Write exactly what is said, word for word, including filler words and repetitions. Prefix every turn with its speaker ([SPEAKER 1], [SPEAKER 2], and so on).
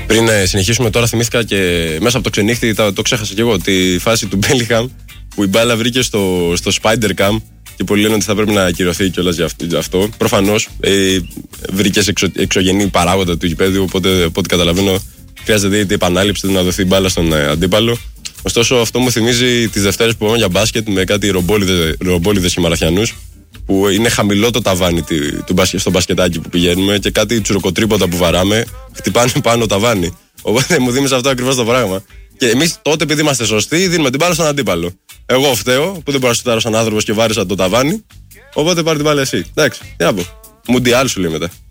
[SPEAKER 1] Πριν ε, συνεχίσουμε τώρα, θυμήθηκα και μέσα από το ξενύχτη, το, το ξέχασα και εγώ, τη φάση του Μπέλιγχαμ που η μπάλα βρήκε στο, στο Spider-Cam και πολλοί λένε ότι θα πρέπει να ακυρωθεί κιόλας για αυτό. Προφανώς ε, βρήκε εξω, εξωγενή παράγοντα του γηπέδιου, οπότε από ό,τι καταλαβαίνω χρειάζεται είτε επανάληψη είτε να δοθεί μπάλα στον ε, αντίπαλο. Ωστόσο, αυτό μου θυμίζει τις Δευτέρες που πάμε για μπάσκετ με κάτι ρομπόλιδες και μαραθιανούς, που είναι χαμηλό το ταβάνι του, του, στο μπασκετάκι που πηγαίνουμε και κάτι τσουροκοτρίποτα που βαράμε χτυπάνε πάνω ταβάνι. Οπότε μου δίνεις αυτό ακριβώς το πράγμα. Και εμείς τότε, επειδή είμαστε σωστοί, δίνουμε την μπάλα στον αντίπαλο. Εγώ φταίω που δεν μπορώ να σουτάρω σαν άνθρωπος και βάρισα το ταβάνι. Οπότε πάρε την μπάλα εσύ. Εντάξει, τι να πω. Μουντιάλ σου λέει μετά.